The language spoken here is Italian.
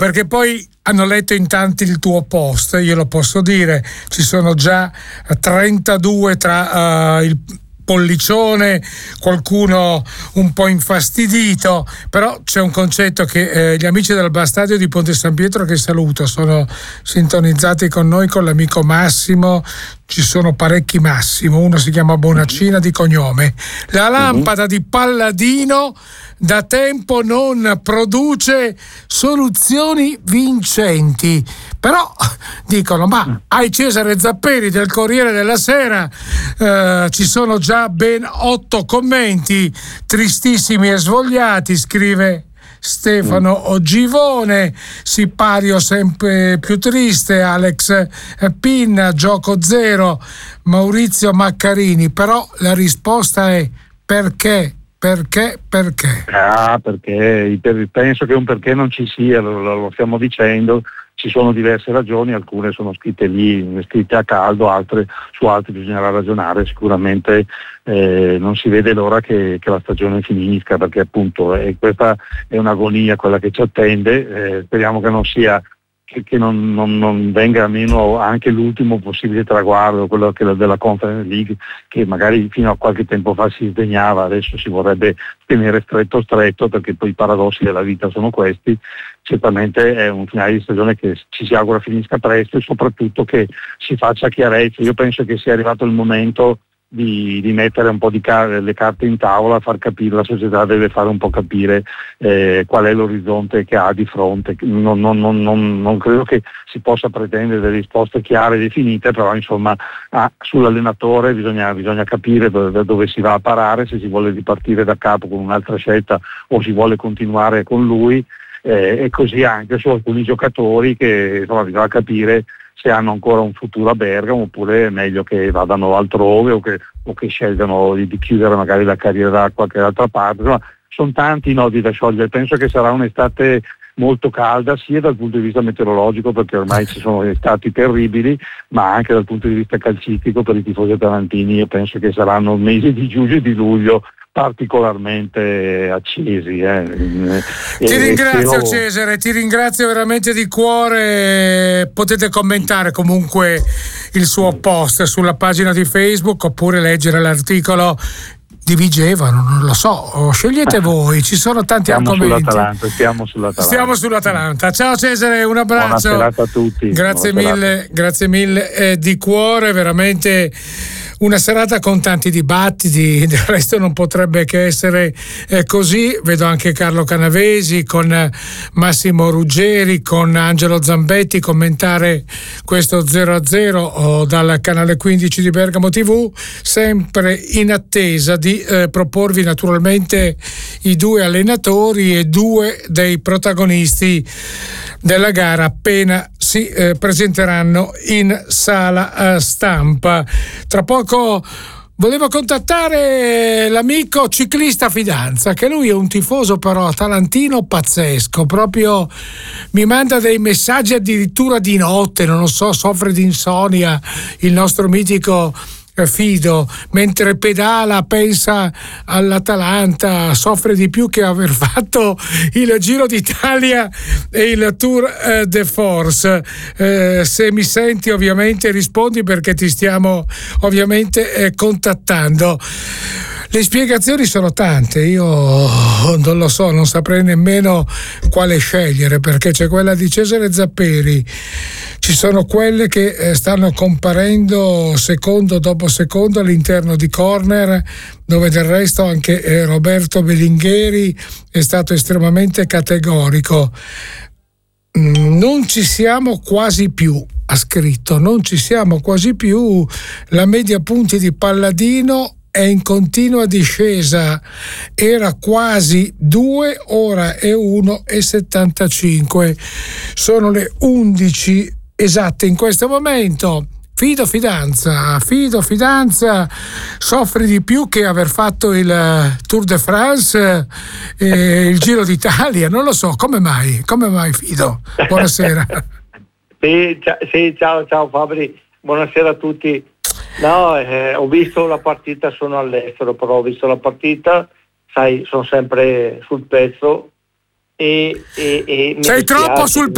perché poi hanno letto in tanti il tuo post, io lo posso dire, ci sono già 32 tra il pollicione, qualcuno un po' infastidito, però c'è un concetto che gli amici del Bastadio di Ponte San Pietro, che saluto, sono sintonizzati con noi, con l'amico Massimo. Ci sono parecchi Massimo, uno si chiama Bonaccina di cognome. La lampada di Palladino da tempo non produce soluzioni vincenti, però dicono, ma ai Cesare Zapperi del Corriere della Sera ci sono già ben 8 commenti tristissimi e svogliati, scrive Stefano Ogivone, Sipario sempre più triste, Alex Pinna, Gioco Zero, Maurizio Maccarini. Però la risposta è perché? Perché? Perché penso che un perché non ci sia, lo stiamo dicendo. Ci sono diverse ragioni, alcune sono scritte lì, scritte a caldo, su altre bisognerà ragionare. Sicuramente non si vede l'ora che la stagione finisca, perché appunto questa è un'agonia quella che ci attende. Speriamo che non sia che non venga meno anche l'ultimo possibile traguardo, quello della Conference League, che magari fino a qualche tempo fa si sdegnava, adesso si vorrebbe tenere stretto, perché poi i paradossi della vita sono questi. Certamente è un finale di stagione che ci si augura finisca presto e soprattutto che si faccia chiarezza. Io penso che sia arrivato il momento di mettere un po' le carte in tavola, far capire, la società deve fare un po' capire qual è l'orizzonte che ha di fronte. Non credo che si possa pretendere delle risposte chiare e definite, però insomma sull'allenatore bisogna capire dove si va a parare, se si vuole ripartire da capo con un'altra scelta o si vuole continuare con lui, e così anche su alcuni giocatori che insomma bisogna capire se hanno ancora un futuro a Bergamo oppure è meglio che vadano altrove o che scelgano di chiudere magari la carriera da qualche altra parte. Insomma, sono tanti i nodi da sciogliere. Penso che sarà un'estate molto calda sia dal punto di vista meteorologico, perché ormai ci sono estati terribili, ma anche dal punto di vista calcistico per i tifosi atalantini. Io penso che saranno mesi di giugno e di luglio particolarmente accesi. Ti ringrazio Cesare, ti ringrazio veramente di cuore. Potete commentare comunque il suo post sulla pagina di Facebook oppure leggere l'articolo di Vigevano, non lo so, scegliete voi, ci sono tanti argomenti. Stiamo sull'Atalanta. Ciao Cesare, un abbraccio. Buona serata a tutti. Grazie mille di cuore, veramente una serata con tanti dibattiti, del resto non potrebbe che essere così. Vedo anche Carlo Canavesi con Massimo Ruggeri, con Angelo Zambetti commentare questo 0-0 dal canale 15 di Bergamo TV, sempre in attesa di proporvi naturalmente i 2 allenatori e 2 dei protagonisti della gara appena si presenteranno in sala stampa. Tra poco volevo contattare l'amico ciclista Fidanza, che lui è un tifoso però atalantino pazzesco, proprio mi manda dei messaggi addirittura di notte, non lo so, soffre di insonnia il nostro mitico Fido, mentre pedala pensa all'Atalanta, soffre di più che aver fatto il Giro d'Italia e il Tour de Force. Se mi senti ovviamente rispondi, perché ti stiamo ovviamente contattando. Le spiegazioni sono tante, io non lo so, non saprei nemmeno quale scegliere, perché c'è quella di Cesare Zapperi, ci sono quelle che stanno comparendo secondo dopo secondo all'interno di Corner, dove del resto anche Roberto Bellingheri è stato estremamente categorico. Non ci siamo quasi più, ha scritto, non ci siamo quasi più, la media punti di Palladino è in continua discesa, era quasi 2, ora è 1,75. Sono le 11 esatte in questo momento. Fidanza soffre di più che aver fatto il Tour de France e il Giro d'Italia, non lo so, come mai Fido? Buonasera. Sì, ciao Fabri, buonasera a tutti. No, ho visto la partita, sono all'estero, però ho visto la partita, sai, sono sempre sul pezzo e sei troppo sul